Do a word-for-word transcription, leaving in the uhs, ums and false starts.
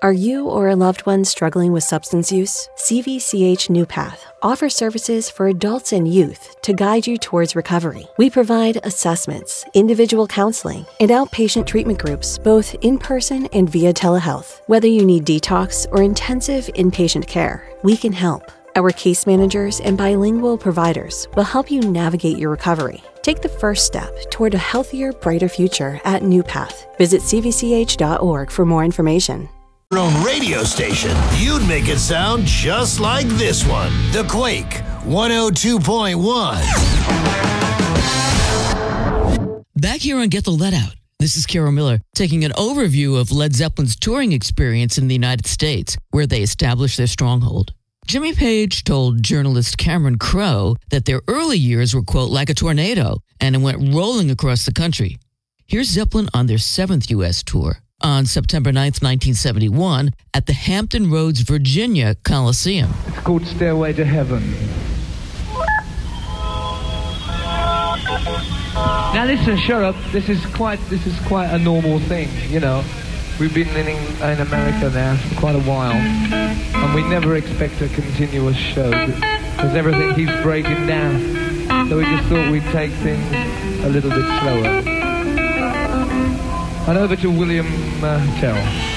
Are you or a loved one struggling with substance use? C V C H New Path offers services for adults and youth to guide you towards recovery. We provide assessments, individual counseling, and outpatient treatment groups, both in person and via telehealth. Whether you need detox or intensive inpatient care, we can help. Our case managers and bilingual providers will help you navigate your recovery. Take the first step toward a healthier, brighter future at New Path. Visit c v c h dot org for more information. Your own radio station, you'd make it sound just like this one. The Quake one oh two point one. Back here on Get the Let Out, this is Carol Miller taking an overview of Led Zeppelin's touring experience in the United States, where they established their stronghold. Jimmy Page told journalist Cameron Crowe that their early years were, quote, like a tornado, and it went rolling across the country. Here's Zeppelin on their seventh U S tour on September ninth, nineteen seventy-one, at the Hampton Roads, Virginia Coliseum. It's called Stairway to Heaven. Now listen, shut up. This is quite, this is quite a normal thing, you know. We've been in, in America now for quite a while, and we never expect a continuous show because everything keeps breaking down. So we just thought we'd take things a little bit slower. And over to William uh, Tell.